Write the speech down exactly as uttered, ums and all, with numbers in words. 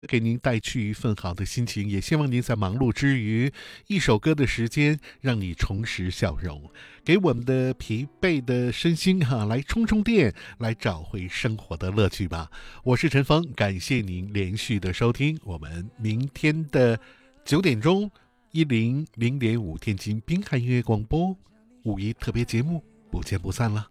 给您带去一份好的心情，也希望您在忙碌之余，一首歌的时间让你重拾笑容，给我们的疲惫的身心哈、来充充电，来找回生活的乐趣吧。我是陈峰，感谢您连续的收听，我们明天的九点钟，一零零点五天津滨海音乐广播五一特别节目，不见不散了。